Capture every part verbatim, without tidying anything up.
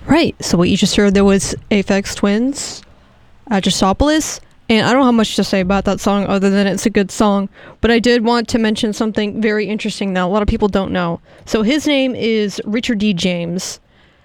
Right. So what you just heard, there was Aphex Twins, Agisopoulos, and I don't have much to say about that song other than it's a good song, but I did want to mention something very interesting that a lot of people don't know. So his name is Richard D. James,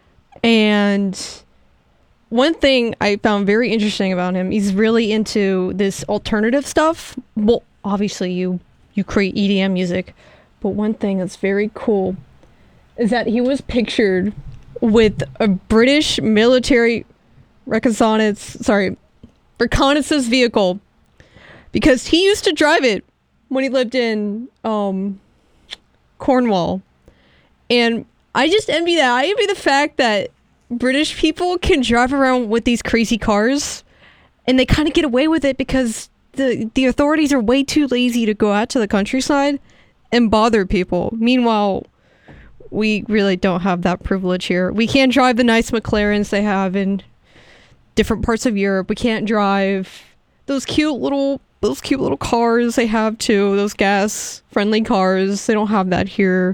and one thing I found very interesting about him, he's really into this alternative stuff. Well, obviously you, you create E D M music, but one thing that's very cool is that he was pictured with a British military reconnaissance, sorry, reconnaissance vehicle, because he used to drive it when he lived in um, Cornwall. And I just envy that. I envy the fact that British people can drive around with these crazy cars, and they kind of get away with it because the the authorities are way too lazy to go out to the countryside and bother people. Meanwhile, we really don't have that privilege here. We can't drive the nice McLarens they have in different parts of Europe. We can't drive those cute little those cute little cars they have too, those gas friendly cars. They don't have that here.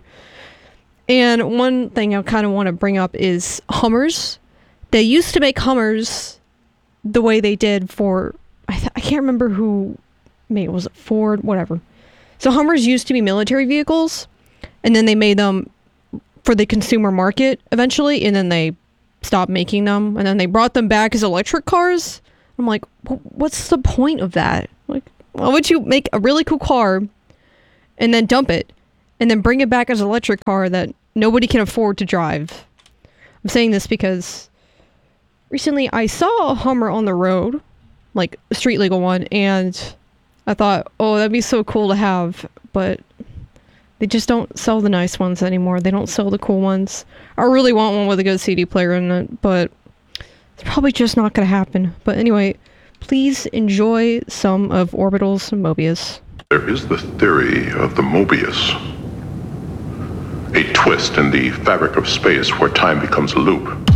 And one thing I kind of want to bring up is Hummers. They used to make Hummers the way they did for, I, th- I can't remember who made, was it Ford? Whatever. So Hummers used to be military vehicles, and then they made them for the consumer market eventually, and then they stopped making them, and then they brought them back as electric cars. I'm like, what's the point of that? Like, why would you make a really cool car and then dump it and then bring it back as an electric car that nobody can afford to drive? I'm saying this because recently I saw a Hummer on the road, like a street legal one, and I thought, oh, that'd be so cool to have, but they just don't sell the nice ones anymore. They don't sell the cool ones. I really want one with a good C D player in it, but it's probably just not going to happen. But anyway, please enjoy some of Orbital's Mobius. There is the theory of the Mobius, a twist in the fabric of space where time becomes a loop.